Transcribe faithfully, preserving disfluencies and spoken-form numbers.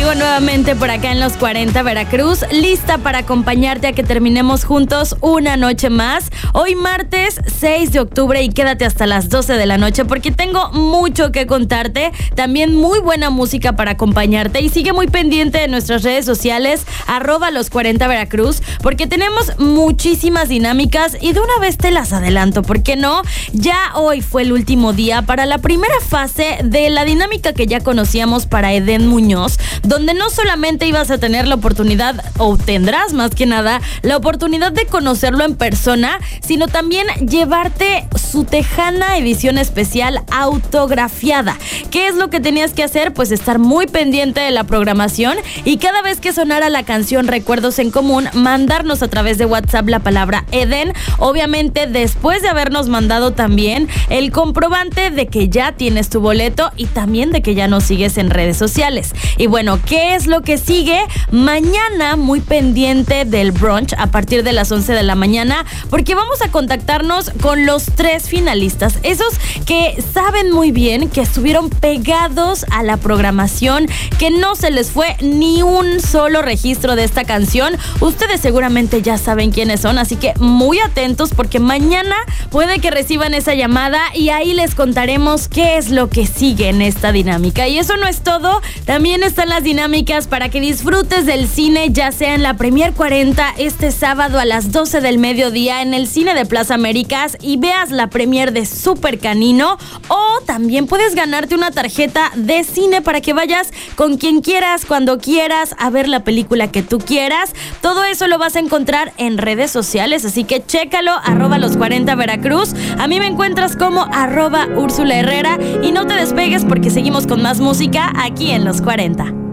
contigo nuevamente por acá en Los cuarenta Veracruz, lista para acompañarte a que terminemos juntos una noche más. Hoy martes seis de octubre y quédate hasta las doce de la noche porque tengo mucho que contarte, también muy buena música para acompañarte y sigue muy pendiente de nuestras redes sociales, arroba Los cuarenta Veracruz, porque tenemos muchísimas dinámicas y de una vez te las adelanto, ¿por qué no? Ya hoy fue el último día para la primera fase de la dinámica que ya conocíamos para Edén Muñoz, donde no solamente ibas a tener la oportunidad, o tendrás más que nada, la oportunidad de conocerlo en persona, sino también llevarte su tejana edición especial autografiada. ¿Qué es lo que tenías que hacer? Pues estar muy pendiente de la programación y cada vez que sonara la canción Recuerdos en Común, mandarnos a través de WhatsApp la palabra Edén, obviamente después de habernos mandado también el comprobante de que ya tienes tu boleto y también de que ya nos sigues en redes sociales. Y bueno, ¿qué es lo que sigue? Mañana muy pendiente del brunch a partir de las once de la mañana, porque vamos a contactarnos con los tres finalistas, esos que saben muy bien, que estuvieron pegados a la programación, que no se les fue ni un solo registro de esta canción. Ustedes seguramente ya saben quiénes son, así que muy atentos porque mañana puede que reciban esa llamada y ahí les contaremos qué es lo que sigue en esta dinámica. Y eso no es todo, también están las dinámicas para que disfrutes del cine, ya sea en la Premier cuarenta este sábado a las doce del mediodía en el cine de Plaza Américas y veas la premier de Super Canino, o también puedes ganarte una tarjeta de cine para que vayas con quien quieras, cuando quieras, a ver la película que tú quieras. Todo eso lo vas a encontrar en redes sociales, así que chécalo, arroba Los cuarenta Veracruz. A mí me encuentras como arroba Úrsula Herrera y no te despegues porque seguimos con más música aquí en Los cuarenta.